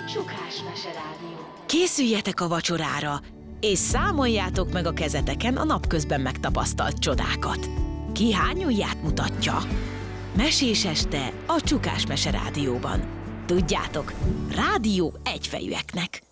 Csukás Meserádió. Készüljetek a vacsorára, és számoljátok meg a kezeteken a napközben megtapasztalt csodákat. Ki hány ujját mutatja? Mesés este a Csukás Meserádióban. Tudjátok, rádió egyfejűeknek.